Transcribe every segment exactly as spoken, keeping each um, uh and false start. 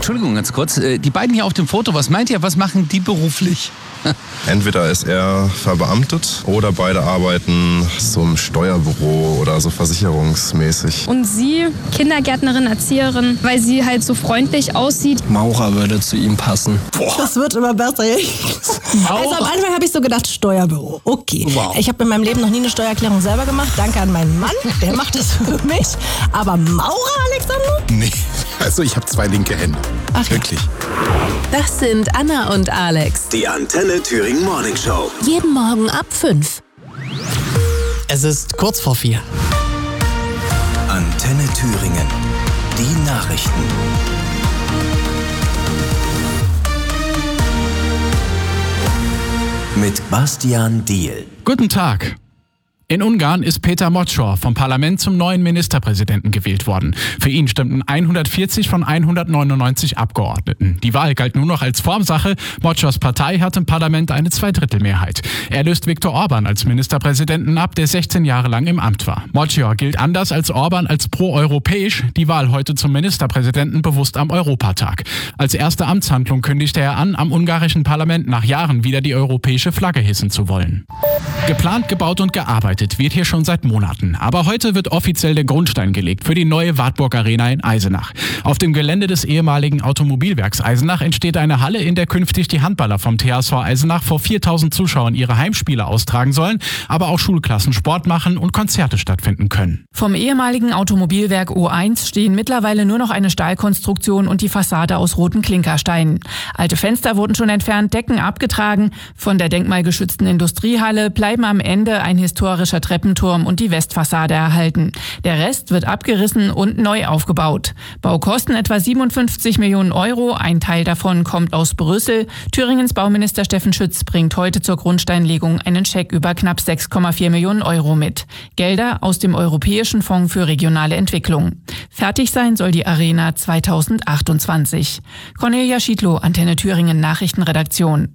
Entschuldigung, ganz kurz. Die beiden hier auf dem Foto, was meint ihr, was machen die beruflich? Entweder ist er verbeamtet oder beide arbeiten so im Steuerbüro oder so versicherungsmäßig. Und sie, Kindergärtnerin, Erzieherin, weil sie halt so freundlich aussieht. Maurer würde zu ihm passen. Boah. Das wird immer besser. Also am Anfang habe ich so gedacht, Steuerbüro. Okay. Wow. Ich habe in meinem Leben noch nie eine Steuererklärung selber gemacht. Danke an meinen Mann, der macht das für mich. Aber Maurer, Alexander? Nee, also ich habe zwei linke Hände. Ach, wirklich. Das sind Anna und Alex. Die Antenne Thüringen Morning Show. Jeden Morgen ab fünf. Es ist kurz vor vier. Antenne Thüringen. Die Nachrichten. Mit Bastian Diehl. Guten Tag. In Ungarn ist Péter Mocsor vom Parlament zum neuen Ministerpräsidenten gewählt worden. Für ihn stimmten hundertvierzig von hundertneunundneunzig Abgeordneten. Die Wahl galt nur noch als Formsache. Mocsors Partei hat im Parlament eine Zweidrittelmehrheit. Er löst Viktor Orban als Ministerpräsidenten ab, der sechzehn Jahre lang im Amt war. Mocsor gilt anders als Orban als pro-europäisch. Die Wahl heute zum Ministerpräsidenten bewusst am Europatag. Als erste Amtshandlung kündigte er an, am ungarischen Parlament nach Jahren wieder die europäische Flagge hissen zu wollen. Geplant, gebaut und gearbeitet wird hier schon seit Monaten. Aber heute wird offiziell der Grundstein gelegt für die neue Wartburg Arena in Eisenach. Auf dem Gelände des ehemaligen Automobilwerks Eisenach entsteht eine Halle, in der künftig die Handballer vom T H S V Eisenach vor viertausend Zuschauern ihre Heimspiele austragen sollen, aber auch Schulklassen Sport machen und Konzerte stattfinden können. Vom ehemaligen Automobilwerk O eins stehen mittlerweile nur noch eine Stahlkonstruktion und die Fassade aus roten Klinkersteinen. Alte Fenster wurden schon entfernt, Decken abgetragen. Von der denkmalgeschützten Industriehalle bleiben am Ende ein historischer Treppenturm und die Westfassade erhalten. Der Rest wird abgerissen und neu aufgebaut. Baukosten etwa siebenundfünfzig Millionen Euro. Ein Teil davon kommt aus Brüssel. Thüringens Bauminister Steffen Schütz bringt heute zur Grundsteinlegung einen Scheck über knapp sechs Komma vier Millionen Euro mit. Gelder aus dem Europäischen Fonds für regionale Entwicklung. Fertig sein soll die Arena zweitausendachtundzwanzig. Cornelia Schiedlow, Antenne Thüringen Nachrichtenredaktion.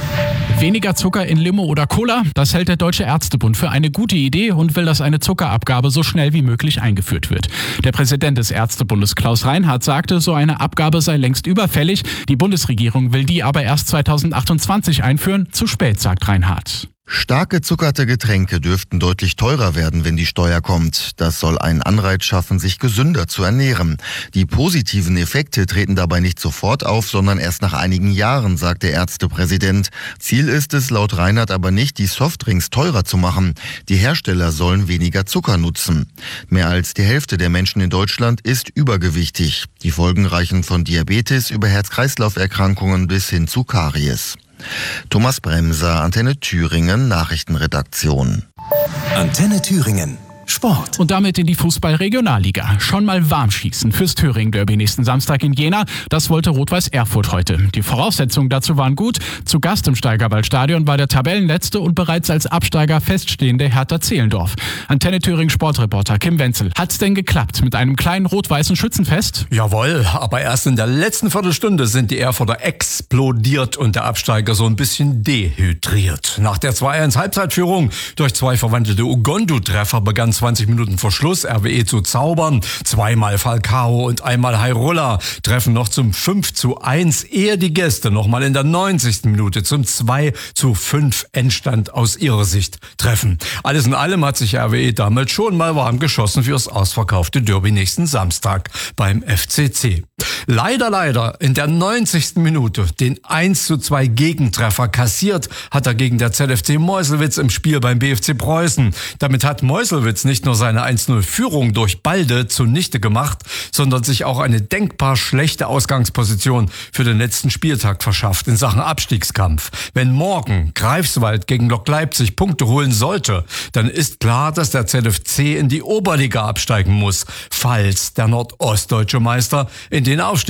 Weniger Zucker in Limo oder Cola, das hält der Deutsche Ärztebund für eine gute Idee und will, dass eine Zuckerabgabe so schnell wie möglich eingeführt wird. Der Präsident des Ärztebundes Klaus Reinhardt sagte, so eine Abgabe sei längst überfällig. Die Bundesregierung will die aber erst zweitausendachtundzwanzig einführen. Zu spät, sagt Reinhardt. Stark gezuckerte Getränke dürften deutlich teurer werden, wenn die Steuer kommt. Das soll einen Anreiz schaffen, sich gesünder zu ernähren. Die positiven Effekte treten dabei nicht sofort auf, sondern erst nach einigen Jahren, sagt der Ärztepräsident. Ziel ist es laut Reinhardt aber nicht, die Softdrinks teurer zu machen. Die Hersteller sollen weniger Zucker nutzen. Mehr als die Hälfte der Menschen in Deutschland ist übergewichtig. Die Folgen reichen von Diabetes über Herz-Kreislauf-Erkrankungen bis hin zu Karies. Thomas Bremser, Antenne Thüringen, Nachrichtenredaktion. Antenne Thüringen. Sport. Und damit in die Fußball-Regionalliga. Schon mal warm schießen fürs Thüringen-Derby nächsten Samstag in Jena. Das wollte Rot-Weiß Erfurt heute. Die Voraussetzungen dazu waren gut. Zu Gast im Steigerwaldstadion war der Tabellenletzte und bereits als Absteiger feststehende Hertha Zehlendorf. Antenne Thüringen Sportreporter Kim Wenzel. Hat's denn geklappt mit einem kleinen rot-weißen Schützenfest? Jawohl, aber erst in der letzten Viertelstunde sind die Erfurter explodiert und der Absteiger so ein bisschen dehydriert. Nach der zwei eins Halbzeitführung durch zwei verwandelte Ugondu-Treffer begann zwanzig Minuten vor Schluss R W E zu zaubern. Zweimal Falcao und einmal Hairola treffen noch zum fünf zu eins, ehe die Gäste nochmal in der neunzigsten Minute zum zwei zu fünf Endstand aus ihrer Sicht treffen. Alles in allem hat sich R W E damit schon mal warm geschossen fürs ausverkaufte Derby nächsten Samstag beim F C C. Leider, leider in der neunzigsten Minute den eins zu zwei Gegentreffer kassiert hat dagegen der Z F C Meuselwitz im Spiel beim B F C Preußen. Damit hat Meuselwitz nicht nur seine eins null Führung durch Balde zunichte gemacht, sondern sich auch eine denkbar schlechte Ausgangsposition für den letzten Spieltag verschafft in Sachen Abstiegskampf. Wenn morgen Greifswald gegen Lok Leipzig Punkte holen sollte, dann ist klar, dass der Z F C in die Oberliga absteigen muss, falls der nordostdeutsche Meister in den